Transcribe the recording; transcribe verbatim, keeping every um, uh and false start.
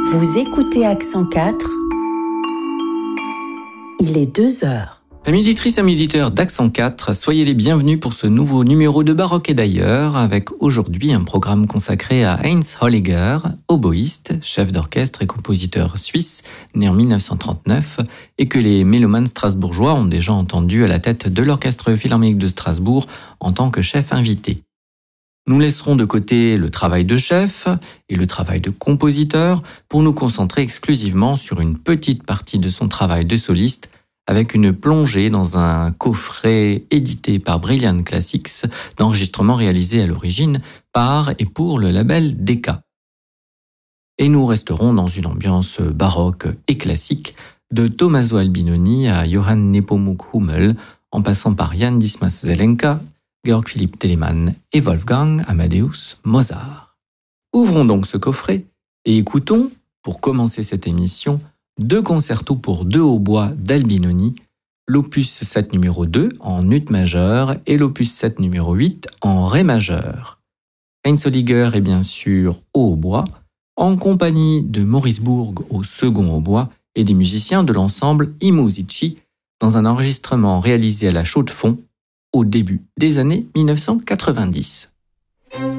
Vous écoutez Accent quatre. Il est deux heures. Amis auditrices, amis auditeurs d'Accent quatre, soyez les bienvenus pour ce nouveau numéro de Baroque et d'ailleurs, avec aujourd'hui un programme consacré à Heinz Holliger, oboïste, chef d'orchestre et compositeur suisse, né en dix-neuf cent trente-neuf, et que les mélomanes strasbourgeois ont déjà entendu à la tête de l'Orchestre Philharmonique de Strasbourg en tant que chef invité. Nous laisserons de côté le travail de chef et le travail de compositeur pour nous concentrer exclusivement sur une petite partie de son travail de soliste, avec une plongée dans un coffret édité par Brilliant Classics, d'enregistrements réalisés à l'origine par et pour le label Decca. Et nous resterons dans une ambiance baroque et classique, de Tommaso Albinoni à Johann Nepomuk Hummel, en passant par Jan Dismas Zelenka, Georg Philipp Telemann et Wolfgang Amadeus Mozart. Ouvrons donc ce coffret et écoutons, pour commencer cette émission, deux concertos pour deux hautbois d'Albinoni, l'opus sept numéro deux en ut majeur et l'opus sept numéro huit en ré majeur. Heinz Holliger est bien sûr au hautbois, en compagnie de Maurice Bourg au second hautbois et des musiciens de l'ensemble I Musici, dans un enregistrement réalisé à la Chaux-de-Fonds au début des années dix-neuf cent quatre-vingt-dix.